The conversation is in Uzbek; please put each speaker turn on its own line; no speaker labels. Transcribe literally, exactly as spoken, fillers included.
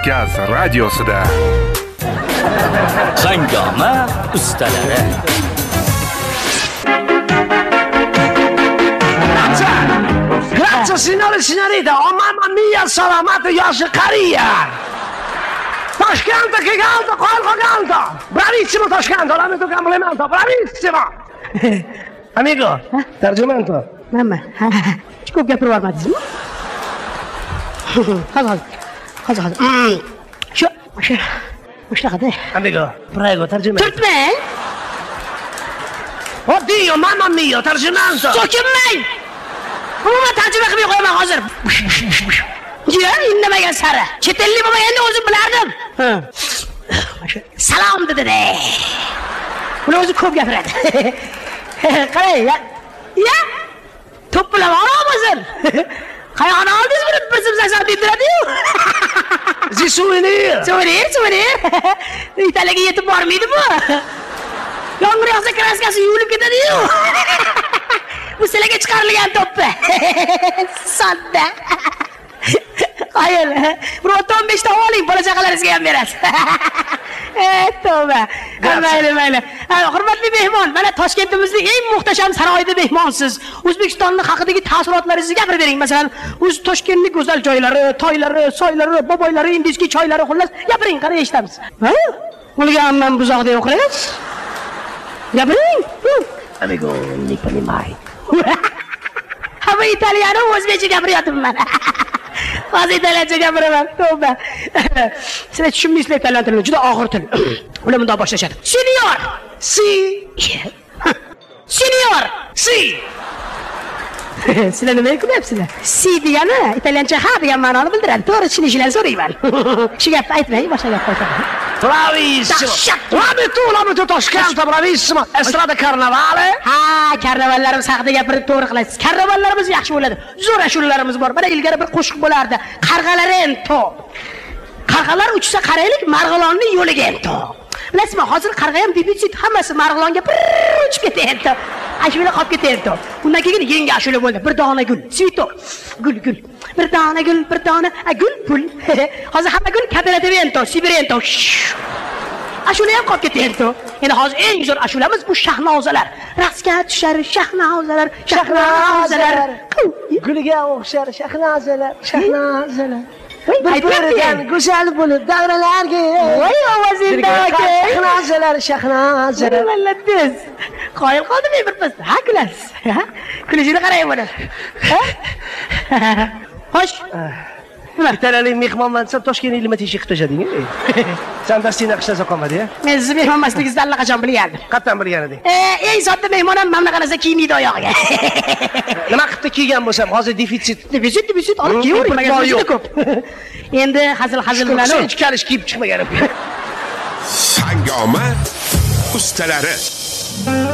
Markaz radiosida
Hangoma ustalari.
Grazie signore e signorita, oh mamma mia, salamata yoshi qariya. Toshkent che caldo, quanto caldo! Bravissimo Toshkent, lamento complimento, bravissimo! Amico, eh? Tarjumento.
Mamma, ko'p gapiravermadingizmi? Hozir, hozir, hozir. Shu, shu, shunaqada.
Amico, prego, tarjumento.
Turtmang.
Oddio, mamma mia, tarjumento.
So'kinmang. Umuman tarjima qilmay qo'yaman hozir. Ya, indamagan sari. Chet ellik bo'lmaganda o'zim bilardim. Ha. Salom dedi-de. Ular o'zi ko'p gapiradi. Qarang, ya. Ya. To'plab olib o'zim. Qayoqdan oldingiz buni bizim sakson deydiradi-yu.
Zi souvenir.
Souvenir, souvenir. Italiyaga yetib bormaydi bu. Yomg'ir yog'sa kraskasi yuvilib ketadi-yu. Bu sizlarga chiqarilgan to'ppi. Sodda. Hayır, bir o'n besh ta oling, bola chaqalaringizga ham berasiz. Eh, tavba. Mayli, mayli. Hurmatli mehmon, mana Toshkentimizning eng muhtasham saroyida mehmonsiz. O'zbekistonning haqidagi taassurotlaringizni gapirib bering. Masalan, o'z Toshkentning go'zal joylari, toylari, soylari, boboylari, indijki choylari, xullas, gapiring, qani eshitamiz. Ha? Ularga ammam buzoqda o'qirasiz. Gapiring.
Amico, ni poнимай.
Ha, bu italiyani o'zbekcha gapiryapman. Hozir italyancha gapiraman. Tavba. Sizlar tushunmaysizlar italyan tilini, juda og'ir til. Ular bunday boshlashadi. Signor, si. Signor, si. Sizlar nima qilyapsizlar? Si degani italyancha ha degan ma'noni bildiradi. To'g'ri tushunishinglarni so'rayman. Shu gapni aytmang, boshqa gap qo'ysaman.
Bravissimo! Lami tu, lami tu Toshkent, bravissimo! Estrada karnavale?
Ha, karnavallarimiz haqida gapirib to'g'ri qilasiz. Karnavallarimiz yaxshi bo'ladi. Zo'r ashulalarimiz bor. Mana ilgari bir qo'shiq bo'lardi. Qarg'alarento. Qarg'alar uchsa qaraylik, Marg'ilonning yo'liga ento. Bilasizmi, hozir qarg'a ham defitsit, hammasi Marg'ilonga bir uchib ketyapti. Ashula qolib ketyapti. Undan keyin yangi ashula bo'ldi. Bir dona gul, svito. Gul, gul. Bir dona gul, bir dona, a gul, gul. Hozir hamma gul Kapelativento, Sibirento. Ashula ham qolib ketyapti. Endi hozir eng zo'r ashulamiz bu shahnozalar. Raqsga tushar shahnozalar, shahnozalar.
Guliga o'xshar shahnozalar, shahnozalar. Bir-biridan go'zal bo'lib davralarga.
Voy ovozingdagi
shahnozalar, shahnozalar.
Malladis. Qoyil qoldimi birpas? Ha, kulasiz. Ha? Kulishini qarang buni. Ha? Xo'sh.
İtalyanlik mehmonman sen Toshkentga nima teshik qilishading? Sen darsingni qishlasa qolmadi-ya?
Men sizni mehmon emasligingizni allaqachon bilgandim.
Qattan bilgan eding?
Eh, eng sodda mehmon ham mamlakat qarasa kiymaydi oyog'iga.
Nima qilib kiygan bo'lsam, hozir defitsit.
Defitsit, defitsit olib kiyavering, juda ko'p. Endi hazil-hazil bilan
uch kalish kiyib chiqmaganim.
Hangoma ustalari.